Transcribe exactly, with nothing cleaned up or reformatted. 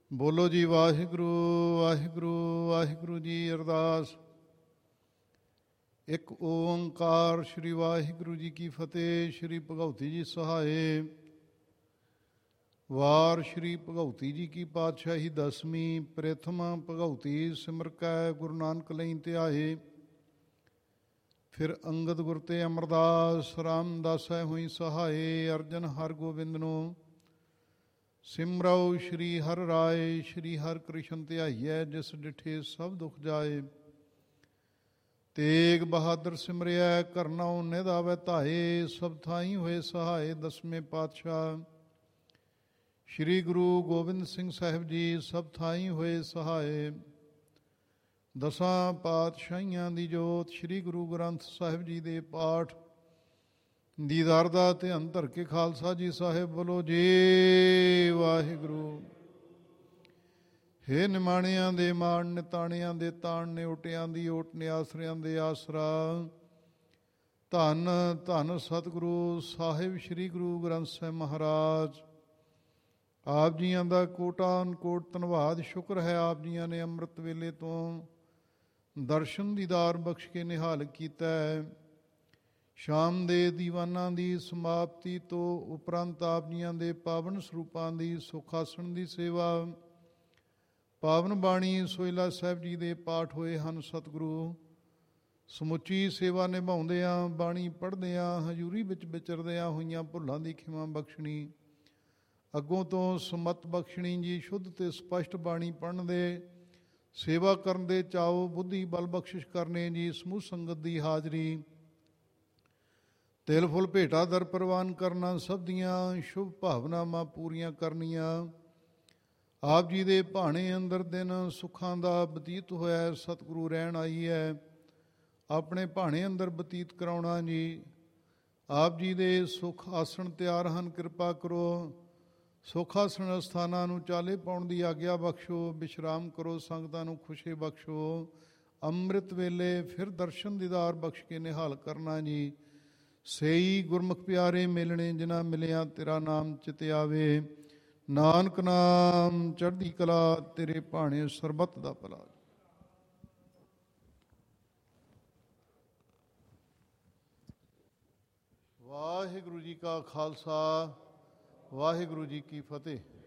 ਬੋਲੋ ਜੀ ਵਾਹਿਗੁਰੂ ਵਾਹਿਗੁਰੂ ਵਾਹਿਗੁਰੂ ਜੀ। ਅਰਦਾਸ। ਇੱਕ ਓੰਕਾਰ ਸ਼੍ਰੀ ਵਾਹਿਗੁਰੂ ਜੀ ਕੀ ਫਤਿਹ। ਸ਼੍ਰੀ ਭਗਉਤੀ ਜੀ ਸਹਾਏ। ਵਾਰ ਸ਼੍ਰੀ ਭਗਉਤੀ ਜੀ ਕੀ ਪਾਤਸ਼ਾਹੀ ਦਸਵੀਂ। ਪ੍ਰਥਮ ਭਗਉਤੀ ਸਿਮਰ ਕੈ ਗੁਰੂ ਨਾਨਕ ਲਈ ਧਿਆਏ। ਫਿਰ ਅੰਗਦ ਗੁਰ ਤੇ ਅਮਰਦਾਸ ਰਾਮਦਾਸੈ ਹੋਈ ਸਹਾਏ। ਅਰਜਨ ਹਰ ਗੋਬਿੰਦ ਨੂੰ ਸਿਮਰਉ ਸ਼੍ਰੀ ਹਰਿ ਰਾਏ। ਸ਼੍ਰੀ ਹਰਿ ਕ੍ਰਿਸ਼ਨ ਧਿਆਈਐ ਜਿਸ ਡਿਠੇ ਸਭ ਦੁਖ ਜਾਏ। ਤੇਗ ਬਹਾਦਰ ਸਿਮਰਿਐ ਕਰਨਾਉ ਨਿਧ ਆਵੈ ਧਾਏ। ਸਭ ਥਾਈ ਹੋਏ ਸਹਾਏ। ਦਸਵੇਂ ਪਾਤਸ਼ਾਹ ਸ਼੍ਰੀ ਗੁਰੂ ਗੋਬਿੰਦ ਸਿੰਘ ਸਾਹਿਬ ਜੀ ਸਭ ਥਾਈ ਹੋਏ ਸਹਾਏ। ਦਸਾਂ ਪਾਤਸ਼ਾਹੀਆਂ ਦੀ ਜੋਤ ਸ਼੍ਰੀ ਗੁਰੂ ਗ੍ਰੰਥ ਸਾਹਿਬ ਜੀ ਦੇ ਪਾਠ ਦੀਦਾਰ ਦਾ ਧਿਆਨ ਧਰ ਕੇ ਖਾਲਸਾ ਜੀ ਸਾਹਿਬ ਬੋਲੋ ਜੀ ਵਾਹਿਗੁਰੂ। ਹੇ ਨਿਮਾਣਿਆਂ ਦੇ ਮਾਣ ਨਿਤਾਣਿਆਂ ਦੇ ਤਾਣ ਨਿਓਟਿਆਂ ਦੀ ਓਟ ਨਿਆਸਰਿਆਂ ਦੇ ਆਸਰਾ। ਧੰਨ ਧੰਨ ਸਤਿਗੁਰੂ ਸਾਹਿਬ ਸ਼੍ਰੀ ਗੁਰੂ ਗ੍ਰੰਥ ਸਾਹਿਬ ਮਹਾਰਾਜ। ਆਪ ਜੀਆਂ ਦਾ ਕੋਟਾਨ ਕੋਟ ਧੰਨਵਾਦ ਸ਼ੁਕਰ ਹੈ। ਆਪ ਜੀਆਂ ਨੇ ਅੰਮ੍ਰਿਤ ਵੇਲੇ ਤੋਂ ਦਰਸ਼ਨ ਦੀਦਾਰ ਬਖਸ਼ ਕੇ ਨਿਹਾਲ ਕੀਤਾ ਹੈ। ਸ਼ਾਮ ਦੇ ਦੀਵਾਨਾਂ ਦੀ ਸਮਾਪਤੀ ਤੋਂ ਉਪਰੰਤ ਆਪ ਜੀਆਂ ਦੇ ਪਾਵਨ ਸਰੂਪਾਂ ਦੀ ਸੁਖ ਆਸਣ ਦੀ ਸੇਵਾ। ਪਾਵਨ ਬਾਣੀ ਸੋਹਿਲਾ ਸਾਹਿਬ ਜੀ ਦੇ ਪਾਠ ਹੋਏ ਹਨ। ਸਤਿਗੁਰੂ ਸਮੁੱਚੀ ਸੇਵਾ ਨਿਭਾਉਂਦਿਆਂ ਬਾਣੀ ਪੜ੍ਹਦਿਆਂ ਹਜ਼ੂਰੀ ਵਿੱਚ ਵਿਚਰਦਿਆਂ ਹੋਈਆਂ ਭੁੱਲਾਂ ਦੀ ਖਿਮਾ ਬਖਸ਼ਣੀ। ਅੱਗੋਂ ਤੋਂ ਸਮਤ ਬਖਸ਼ਣੀ ਜੀ। ਸ਼ੁੱਧ ਤੇ ਸਪਸ਼ਟ ਬਾਣੀ ਪੜ੍ਹਨ ਦੇ ਸੇਵਾ ਕਰਨ ਦੇ ਚਾਓ ਬੁੱਧੀ ਬਲ ਬਖਸ਼ਿਸ਼ ਕਰਨੇ ਜੀ। ਸਮੂਹ ਸੰਗਤ ਦੀ ਹਾਜ਼ਰੀ ਤਿਲ ਫੁੱਲ ਭੇਟਾ ਦਰ ਪ੍ਰਵਾਨ ਕਰਨਾ। ਸਭ ਦੀਆਂ ਸ਼ੁਭ ਭਾਵਨਾਵਾਂ ਪੂਰੀਆਂ ਕਰਨੀਆਂ। ਆਪ ਜੀ ਦੇ ਭਾਣੇ ਅੰਦਰ ਦਿਨ ਸੁੱਖਾਂ ਦਾ ਬਤੀਤ ਹੋਇਆ। ਸਤਿਗੁਰੂ ਰਹਿਣ ਆਈ ਹੈ। ਆਪਣੇ ਭਾਣੇ ਅੰਦਰ ਬਤੀਤ ਕਰਾਉਣਾ ਜੀ। ਆਪ ਜੀ ਦੇ ਸੁਖ ਆਸਣ ਤਿਆਰ ਹਨ। ਕਿਰਪਾ ਕਰੋ ਸੁਖ ਆਸਣ ਅਸਥਾਨਾਂ ਨੂੰ ਚਾਲੇ ਪਾਉਣ ਦੀ ਆਗਿਆ ਬਖਸ਼ੋ। ਵਿਸ਼ਰਾਮ ਕਰੋ ਸੰਗਤਾਂ ਨੂੰ ਖੁਸ਼ੀ ਬਖਸ਼ੋ। ਅੰਮ੍ਰਿਤ ਵੇਲੇ ਫਿਰ ਦਰਸ਼ਨ ਦੀਦਾਰ ਬਖਸ਼ ਕੇ ਨਿਹਾਲ ਕਰਨਾ ਜੀ। ਸਈ ਗੁਰਮੁਖ ਪਿਆਰੇ ਮਿਲਣੇ ਜਿਨ੍ਹਾਂ ਮਿਲਿਆ ਤੇਰਾ ਨਾਮ ਚਿਤ ਆਵੇ। ਨਾਨਕ ਨਾਮ ਚੜ੍ਹਦੀ ਕਲਾ ਤੇਰੇ ਭਾਣੇ ਸਰਬੱਤ ਦਾ ਭਲਾ। ਵਾਹਿਗੁਰੂ ਜੀ ਕਾ ਖਾਲਸਾ ਵਾਹਿਗੁਰੂ ਜੀ ਕੀ ਫਤਿਹ।